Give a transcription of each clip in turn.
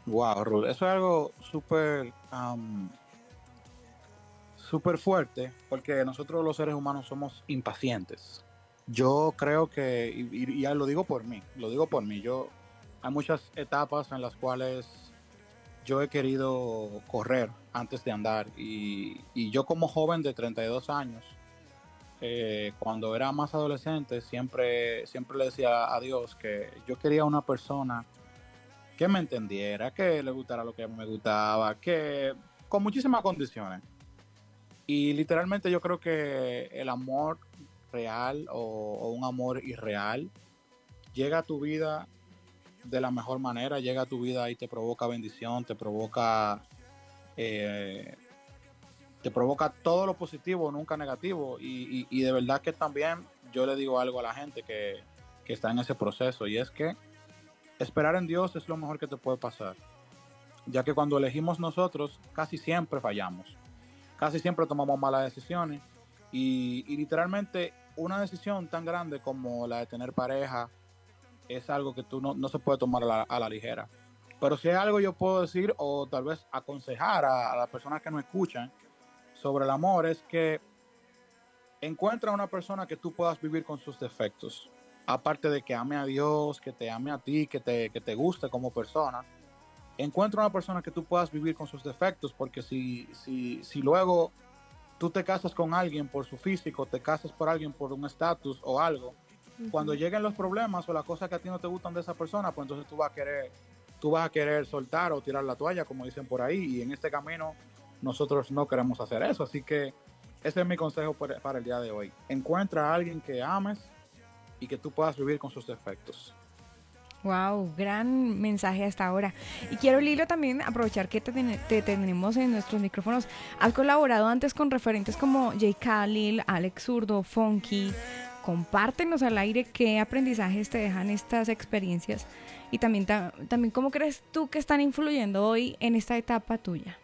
Wow, Ruth, eso es algo súper fuerte, porque nosotros los seres humanos somos impacientes. Yo creo que, y ya lo digo por mí, hay muchas etapas en las cuales yo he querido correr antes de andar, y yo como joven de 32 años, cuando era más adolescente, siempre le decía a Dios que yo quería una persona que me entendiera, que le gustara lo que a mí me gustaba, que con muchísimas condiciones. Y literalmente yo creo que el amor real o un amor irreal llega a tu vida de la mejor manera, llega a tu vida y te provoca bendición, eh, te provoca todo lo positivo, nunca negativo. Y de verdad que también yo le digo algo a la gente que está en ese proceso, y es que esperar en Dios es lo mejor que te puede pasar, ya que cuando elegimos nosotros casi siempre fallamos, casi siempre tomamos malas decisiones, y literalmente una decisión tan grande como la de tener pareja es algo que tú no se puede tomar a la ligera. Pero si hay algo yo puedo decir o tal vez aconsejar a las personas que nos escuchan sobre el amor, es que encuentra una persona que tú puedas vivir con sus defectos. Aparte de que ame a Dios, que te ame a ti, que te guste como persona, encuentra una persona que tú puedas vivir con sus defectos, porque si luego tú te casas con alguien por su físico, te casas por alguien por un estatus o algo, cuando Ujú. lleguen los problemas o las cosas que a ti no te gustan de esa persona, pues entonces tú vas a querer soltar o tirar la toalla, como dicen por ahí, y en este camino nosotros no queremos hacer eso. Así que ese es mi consejo para el día de hoy. Encuentra a alguien que ames y que tú puedas vivir con sus defectos. Wow, gran mensaje hasta ahora. Y quiero, Lilo, también aprovechar que te tenemos en nuestros micrófonos. Has colaborado antes con referentes como Jay Khalil, Alex Zurdo, Funky. Compártenos al aire qué aprendizajes te dejan estas experiencias y también, también cómo crees tú que están influyendo hoy en esta etapa tuya.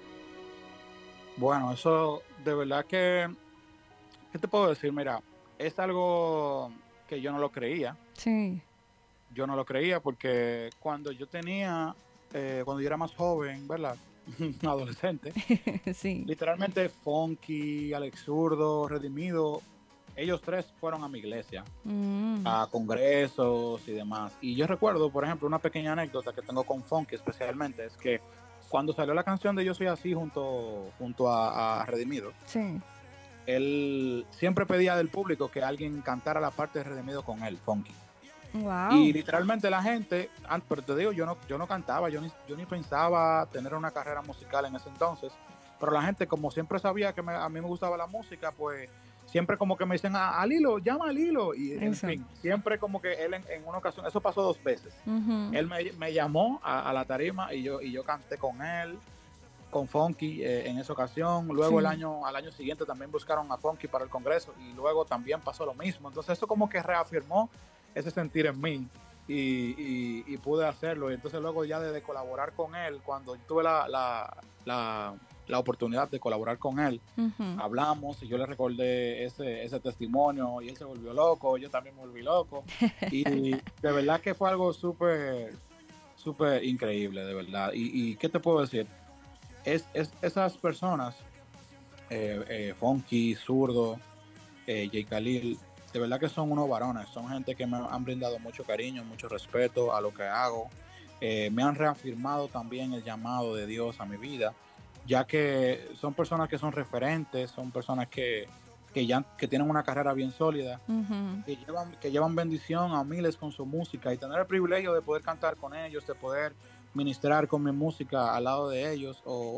Bueno, eso de verdad que, ¿qué te puedo decir? Mira, es algo que yo no lo creía. Sí, Yo no lo creía porque cuando yo era más joven, ¿verdad? Adolescente, sí. literalmente Funky, Alex Zurdo, Redimido, ellos tres fueron a mi iglesia, Mm, a congresos y demás. Y yo recuerdo, por ejemplo, una pequeña anécdota que tengo con Funky especialmente, es que cuando salió la canción de Yo Soy Así junto a Redimido, sí. él siempre pedía del público que alguien cantara la parte de Redimido con él, Funky. Y Wow. literalmente la gente, pero te digo, yo no cantaba, yo ni pensaba tener una carrera musical en ese entonces, pero la gente, como siempre sabía que a mí me gustaba la música, pues siempre como que me dicen a Lilo, llama a Lilo, y en Eso. fin, siempre como que él en una ocasión, eso pasó dos veces, Ujú. él me llamó a la tarima y yo canté con él, con Funky en esa ocasión. Luego Sí. al año siguiente también buscaron a Funky para el Congreso, y luego también pasó lo mismo. Entonces eso como que reafirmó ese sentir en mí, y pude hacerlo. Y entonces luego ya de colaborar con él, cuando tuve la oportunidad de colaborar con él, Ujú. hablamos y yo le recordé ese testimonio, y él se volvió loco, yo también me volví loco. Y de verdad que fue algo súper increíble, de verdad. Y ¿qué te puedo decir? Esas personas, Funky, Zurdo, Jay Khalil, de verdad que son unos varones, son gente que me han brindado mucho cariño, mucho respeto a lo que hago. Me han reafirmado también el llamado de Dios a mi vida, ya que son personas que son referentes, son personas que tienen una carrera bien sólida, Ujú. que llevan bendición a miles con su música, y tener el privilegio de poder cantar con ellos, de poder ministrar con mi música al lado de ellos,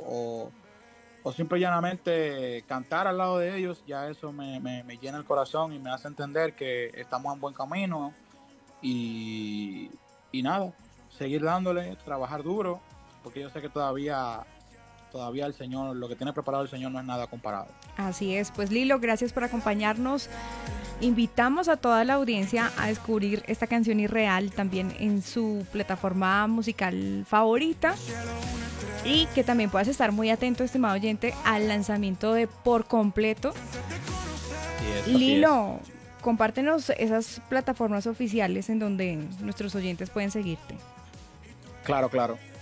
o simple y llanamente cantar al lado de ellos, ya eso me llena el corazón y me hace entender que estamos en buen camino, y nada, seguir dándole, trabajar duro, porque yo sé que todavía el Señor, lo que tiene preparado el Señor no es nada comparado. Así es, pues Lilo, gracias por acompañarnos. Invitamos a toda la audiencia a descubrir esta canción Irreal también en su plataforma musical favorita y que también puedas estar muy atento, estimado oyente, al lanzamiento de Por Completo. Así es, así es. Lilo, compártenos esas plataformas oficiales en donde nuestros oyentes pueden seguirte. Claro, claro.